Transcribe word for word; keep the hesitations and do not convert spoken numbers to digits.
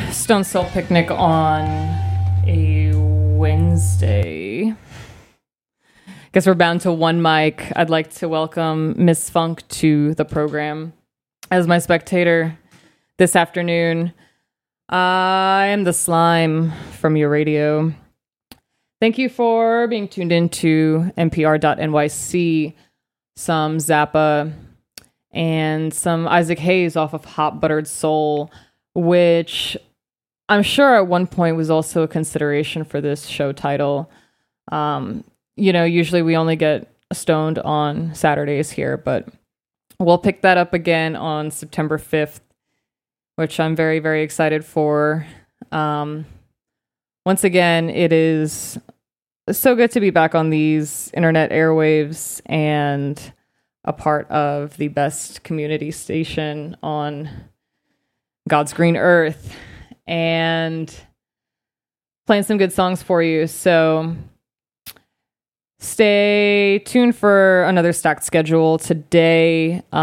Stone Soul Picnic on a Wednesday. Guess we're bound to one mic. I'd like to welcome Miss Funk to the program as my spectator this afternoon. I am the Slime from your radio. Thank you for being tuned in to N P R dot N Y C. Some Zappa and some Isaac Hayes off of Hot Buttered Soul, which I'm sure at one point was also a consideration for this show title. Um, you know, usually we only get stoned on Saturdays here, but we'll pick that up again on September fifth, which I'm very, very excited for. Um, once again, it is so good to be back on these internet airwaves and a part of the best community station on God's green earth and playing some good songs for you. So stay tuned for another stacked schedule today.